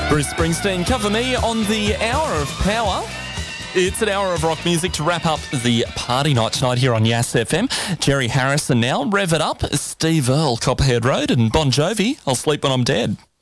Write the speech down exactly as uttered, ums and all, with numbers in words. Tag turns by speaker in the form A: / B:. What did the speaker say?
A: Bruce Springsteen, Cover Me on the Hour of Power. It's an hour of rock music to wrap up the party night tonight here on Yass F M. Jerry Harrison now, Rev It Up, Steve Earle, Copperhead Road, and Bon Jovi, I'll Sleep When I'm Dead.